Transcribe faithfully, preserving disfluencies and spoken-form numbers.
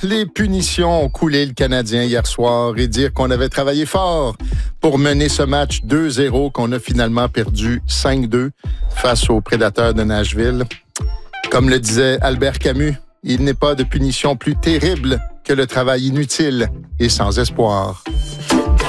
les punitions ont coulé le Canadien hier soir et dire qu'on avait travaillé fort pour mener ce match deux zéro qu'on a finalement perdu cinq deux face aux Prédateurs de Nashville. Comme le disait Albert Camus, il n'est pas de punition plus terrible que le travail inutile et sans espoir.